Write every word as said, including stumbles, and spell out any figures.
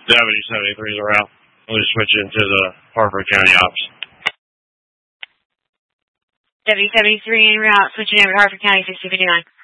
Deputy seventy-three is around. We'll just switch into the Harford County Ops. Deputy seventy-three en route, switching over to Harford County sixty fifty-nine.